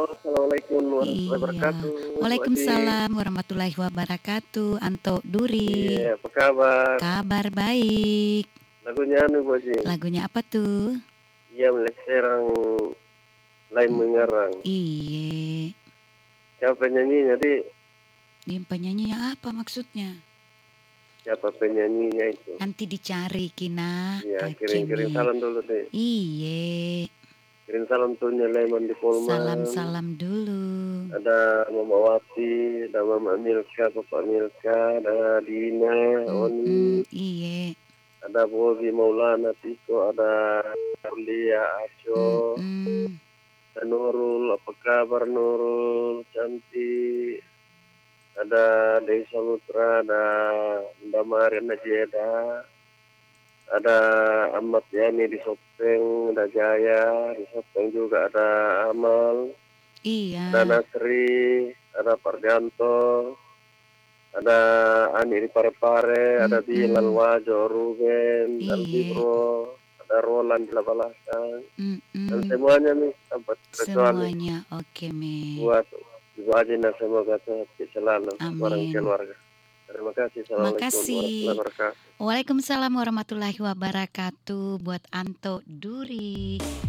Assalamualaikum warahmatullahi Iya. wabarakatuh, Bu Aji. Waalaikumsalam warahmatullahi wabarakatuh, Anto Duri. Iya, apa kabar? Kabar baik. Lagunya anu, Bu Aji. Lagunya apa tuh? Iya, Melek Serang, Lain Mengarang. Iye. Siapa penyanyinya, Di? Penyanyinya apa maksudnya? Siapa penyanyinya itu? Nanti dicari Kina, Iya, kirim-kirim Acemi. salam dulu, Di. Iye. Kirim salam tuh Leman di Polman. Salam-salam dulu. Ada Mama Wati, ada Mama Milka, Bapak Milka, ada Dina, Oni, Iye. ada Bobi Maulana, Tiko, ada Lia, Aco, Mm-mm. ada Nurul, apa kabar Nurul, cantik. Ada Dewi Samudra, ada Mbak Marian Najeda, ada Ahmad Yani di Sopeng, ada Jaya, di Sopeng juga ada Amal, ada Iya. Nasri, ada Parjanto, ada Ani di Pare-Pare, ada Bilal Mm-mm. Wajo, Ruben, Iye. Albibro, ada Roland di Labalasan, dan Mm-mm. semuanya nih tanpa terkecuali Semuanya oke, Mi. buat Ibu Adina, semoga sehat selalu bareng Amin. keluarga. Terima kasih. Assalamualaikum warahmatullahi Makasih. wabarakatuh. Waalaikumsalam warahmatullahi wabarakatuh buat Anto Duri.